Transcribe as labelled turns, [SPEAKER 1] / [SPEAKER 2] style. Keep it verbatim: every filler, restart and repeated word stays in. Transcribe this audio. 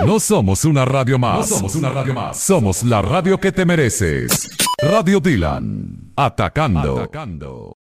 [SPEAKER 1] No somos una radio más. No somos una radio más. Somos la radio que te mereces. Radio Dylan. Atacando. Atacando.